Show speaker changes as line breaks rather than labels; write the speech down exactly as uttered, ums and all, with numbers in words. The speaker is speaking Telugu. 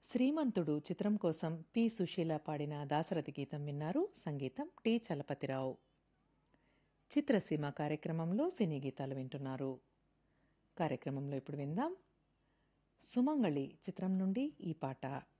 శ్రీమంతుడు చిత్రం కోసం పి సుశీల పాడిన దాశరథి గీతం విన్నారు. సంగీతం టి చలపతిరావు. చిత్రసీమ కార్యక్రమంలో సినీ గీతాలు వింటున్నారు. కార్యక్రమంలో ఇప్పుడు విందాం సుమంగళి చిత్రం నుండి ఈ పాట.